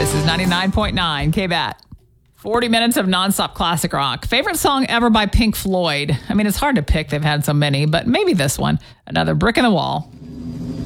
This is 99.9 KBAT. 40 minutes of nonstop classic rock. Favorite song ever by Pink Floyd? I mean, it's hard to pick. They've had so many, but maybe this one. Another Brick in the Wall.